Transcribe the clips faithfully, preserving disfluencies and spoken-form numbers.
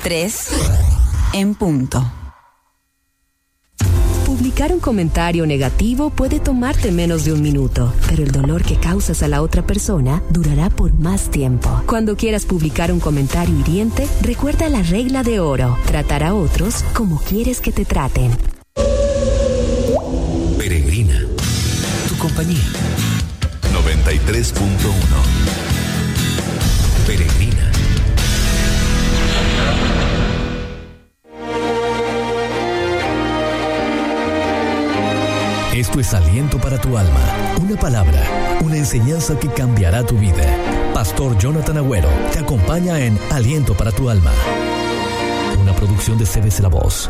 tres en punto. Publicar un comentario negativo puede tomarte menos de un minuto, pero el dolor que causas a la otra persona durará por más tiempo. Cuando quieras publicar un comentario hiriente, recuerda la regla de oro: tratar a otros como quieres que te traten. Peregrina, tu compañía. noventa y tres punto uno. Peregrina. Esto es Aliento para tu alma, una palabra, una enseñanza que cambiará tu vida. Pastor Jonathan Agüero te acompaña en Aliento para tu alma, una producción de C B C La Voz.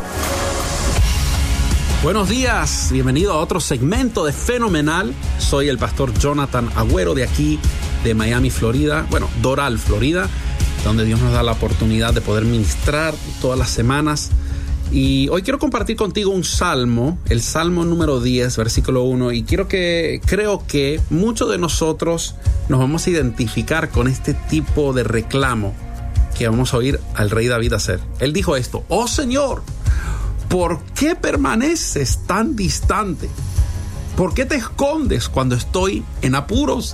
Buenos días, bienvenido a otro segmento de Fenomenal. Soy el pastor Jonathan Agüero de aquí, de Miami, Florida. Bueno, Doral, Florida, donde Dios nos da la oportunidad de poder ministrar todas las semanas. Y hoy quiero compartir contigo un salmo, el Salmo número diez, versículo uno. Y quiero que, creo que muchos de nosotros nos vamos a identificar con este tipo de reclamo que vamos a oír al rey David hacer. Él dijo esto: «Oh Señor, ¿por qué permaneces tan distante? ¿Por qué te escondes cuando estoy en apuros?»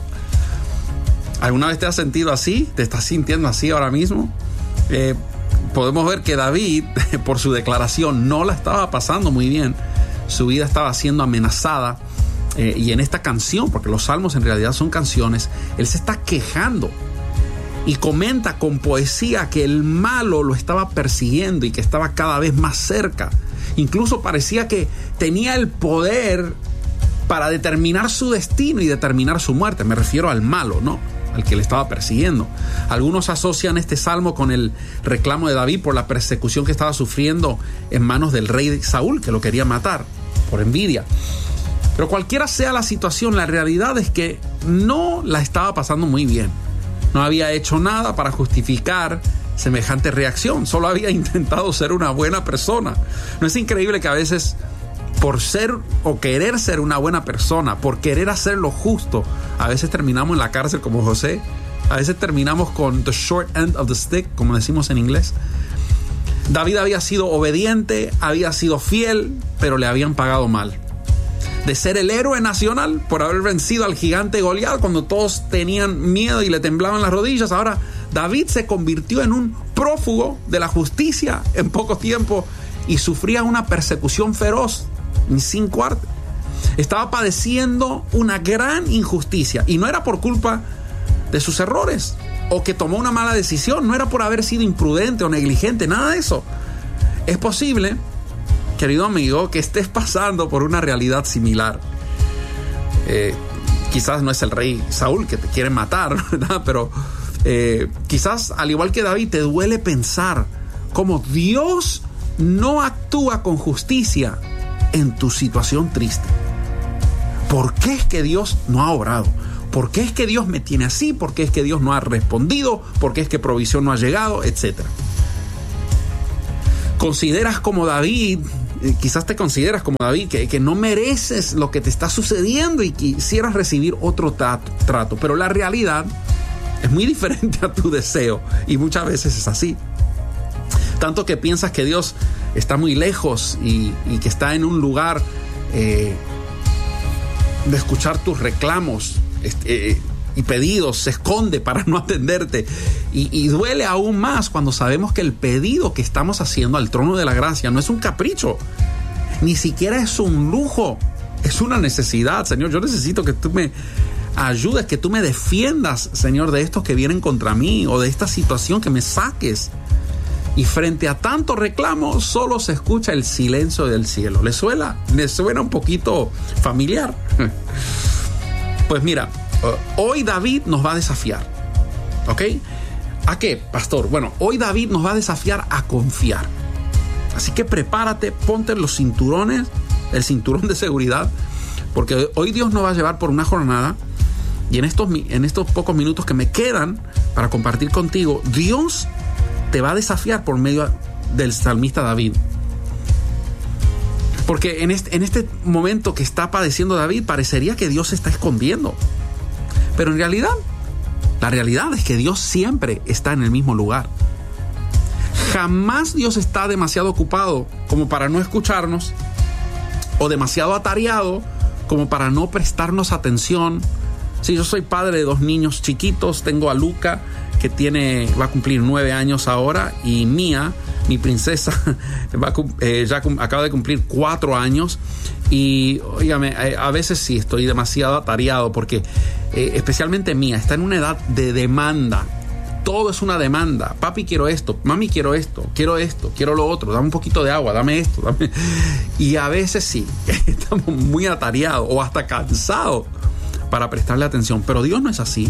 ¿Alguna vez te has sentido así? ¿Te estás sintiendo así ahora mismo? Eh, podemos ver que David, por su declaración, no la estaba pasando muy bien. Su vida estaba siendo amenazada. Eh, y en esta canción, porque los salmos en realidad son canciones, él se está quejando y comenta con poesía que el malo lo estaba persiguiendo y que estaba cada vez más cerca. Incluso parecía que tenía el poder para determinar su destino y determinar su muerte. Me refiero al malo, ¿no? Al que le estaba persiguiendo. Algunos asocian este salmo con el reclamo de David por la persecución que estaba sufriendo en manos del rey Saúl, que lo quería matar por envidia. Pero cualquiera sea la situación, la realidad es que no la estaba pasando muy bien. No había hecho nada para justificar semejante reacción. Solo había intentado ser una buena persona. ¿No es increíble que a veces, por ser o querer ser una buena persona, por querer hacer lo justo, a veces terminamos en la cárcel como José? A veces terminamos con the short end of the stick, como decimos en inglés. David había sido obediente, había sido fiel, pero le habían pagado mal. De ser el héroe nacional por haber vencido al gigante Goliat cuando todos tenían miedo y le temblaban las rodillas, ahora David se convirtió en un prófugo de la justicia en poco tiempo y sufría una persecución feroz en cinco artes. Estaba padeciendo una gran injusticia y no era por culpa de sus errores o que tomó una mala decisión, no era por haber sido imprudente o negligente, nada de eso. Es posible, querido amigo, que estés pasando por una realidad similar. Eh, quizás no es el rey Saúl que te quiere matar, ¿verdad? Pero eh, quizás, al igual que David, te duele pensar cómo Dios no actúa con justicia en tu situación triste. ¿Por qué es que Dios no ha obrado? ¿Por qué es que Dios me tiene así? ¿Por qué es que Dios no ha respondido? ¿Por qué es que provisión no ha llegado? Etcétera. Consideras como David, eh, quizás te consideras como David, que, que no mereces lo que te está sucediendo y quisieras recibir otro trato, trato. Pero la realidad es muy diferente a tu deseo y muchas veces es así. Tanto que piensas que Dios está muy lejos y, y que está en un lugar eh, de escuchar tus reclamos este, eh, y pedidos, se esconde para no atenderte. Y, y duele aún más cuando sabemos que el pedido que estamos haciendo al trono de la gracia no es un capricho, ni siquiera es un lujo, es una necesidad. Señor, yo necesito que tú me ayudes, que tú me defiendas, Señor, de estos que vienen contra mí o de esta situación, que me saques. Y frente a tanto reclamo, solo se escucha el silencio del cielo. ¿Le suena? ¿Le suena un poquito familiar? Pues mira, hoy David nos va a desafiar, ¿ok? ¿A qué, pastor? Bueno, hoy David nos va a desafiar a confiar. Así que prepárate, ponte los cinturones, el cinturón de seguridad, porque hoy Dios nos va a llevar por una jornada. Y en estos, en estos pocos minutos que me quedan para compartir contigo, Dios te va a desafiar por medio del salmista David. Porque en este, en este momento que está padeciendo David, parecería que Dios se está escondiendo. Pero en realidad, la realidad es que Dios siempre está en el mismo lugar. Jamás Dios está demasiado ocupado como para no escucharnos, o demasiado atareado como para no prestarnos atención. Sí, yo soy padre de dos niños chiquitos. Tengo a Luca, que tiene, va a cumplir nueve años ahora, y Mía, mi princesa, va a, eh, ya acaba de cumplir cuatro años. Y, óigame, a veces sí estoy demasiado atareado porque, eh, especialmente Mía, está en una edad de demanda. Todo es una demanda. Papi, quiero esto. Mami, quiero esto. Quiero esto. Quiero lo otro. Dame un poquito de agua. Dame esto. Dame. Y a veces sí, estamos muy atareados o hasta cansados para prestarle atención. Pero Dios no es así.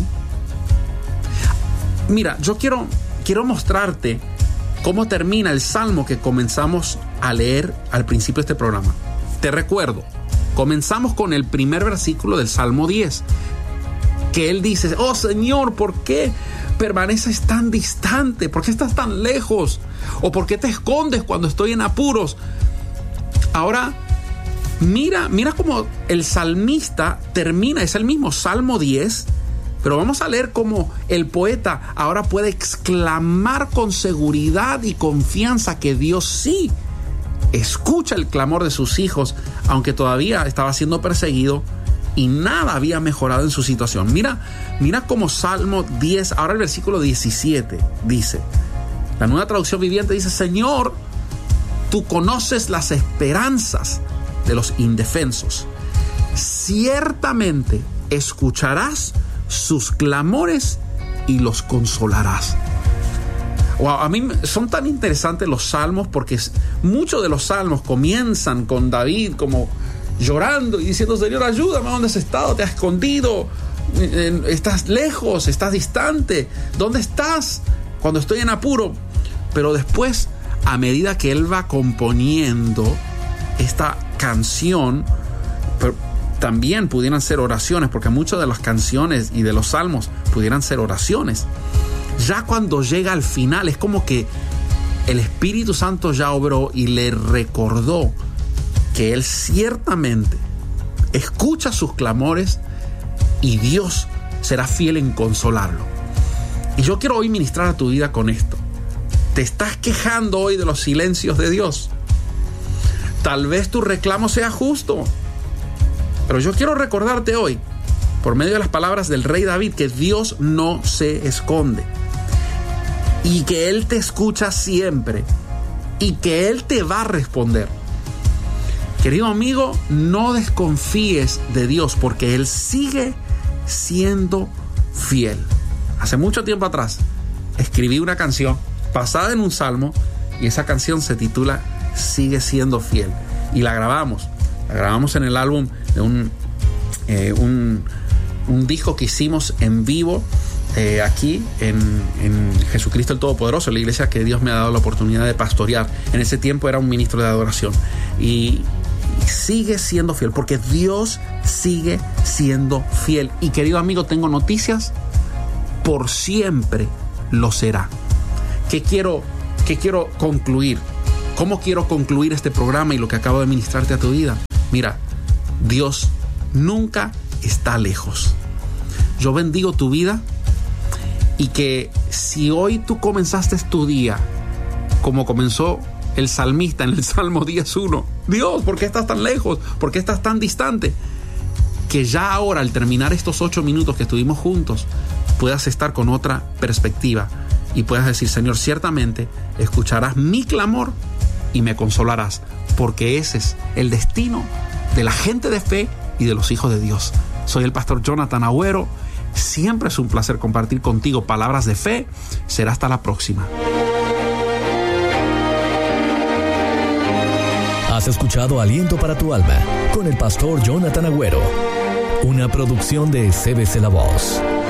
Mira, yo quiero, quiero mostrarte cómo termina el salmo que comenzamos a leer al principio de este programa. Te recuerdo, comenzamos con el primer versículo del Salmo diez, que él dice: oh Señor, ¿por qué permaneces tan distante? ¿Por qué estás tan lejos? ¿O por qué te escondes cuando estoy en apuros? Ahora, mira, mira cómo el salmista termina, es el mismo Salmo diez, pero vamos a leer cómo el poeta ahora puede exclamar con seguridad y confianza que Dios sí escucha el clamor de sus hijos, aunque todavía estaba siendo perseguido y nada había mejorado en su situación. Mira, mira cómo Salmo diez, ahora el versículo diecisiete dice, la Nueva Traducción Viviente dice: Señor, tú conoces las esperanzas de los indefensos. Ciertamente escucharás sus clamores y los consolarás. Wow, a mí son tan interesantes los salmos porque muchos de los salmos comienzan con David como llorando y diciendo: Señor, ayúdame, ¿dónde has estado? ¿Te has escondido? ¿Estás lejos? ¿Estás distante? ¿Dónde estás cuando estoy en apuro? Pero después, a medida que él va componiendo esta canción, pero también pudieran ser oraciones, porque muchas de las canciones y de los salmos pudieran ser oraciones. Ya cuando llega al final es como que el Espíritu Santo ya obró y le recordó que él ciertamente escucha sus clamores y Dios será fiel en consolarlo. Y yo quiero hoy ministrar a tu vida con esto. ¿Te estás quejando hoy de los silencios de Dios? Tal vez tu reclamo sea justo, pero yo quiero recordarte hoy, por medio de las palabras del rey David, que Dios no se esconde y que Él te escucha siempre y que Él te va a responder. Querido amigo, no desconfíes de Dios porque Él sigue siendo fiel. Hace mucho tiempo atrás escribí una canción basada en un salmo y esa canción se titula Sigue siendo fiel, y la grabamos la grabamos en el álbum de un eh, un, un disco que hicimos en vivo eh, aquí en, en Jesucristo el Todopoderoso, la iglesia que Dios me ha dado la oportunidad de pastorear. En ese tiempo era un ministro de adoración y sigue siendo fiel porque Dios sigue siendo fiel. Y querido amigo, tengo noticias: por siempre lo será. ¿Qué quiero, qué quiero concluir? ¿Cómo quiero concluir este programa y lo que acabo de ministrarte a tu vida? Mira, Dios nunca está lejos. Yo bendigo tu vida y que si hoy tú comenzaste tu día como comenzó el salmista en el Salmo diez uno, Dios, ¿por qué estás tan lejos? ¿Por qué estás tan distante? Que ya ahora, al terminar estos ocho minutos que estuvimos juntos, puedas estar con otra perspectiva y puedas decir: Señor, ciertamente escucharás mi clamor y me consolarás, porque ese es el destino de la gente de fe y de los hijos de Dios. Soy el pastor Jonathan Agüero. Siempre es un placer compartir contigo palabras de fe. Será hasta la próxima. Has escuchado Aliento para tu Alma con el pastor Jonathan Agüero, una producción de C B C La Voz.